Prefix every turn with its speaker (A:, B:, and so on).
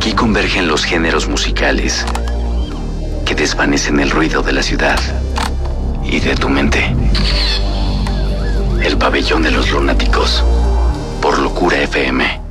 A: Aquí convergen los géneros musicales que desvanecen el ruido de la ciudad y de tu mente. El pabellón de los lunáticos, por Locura FM.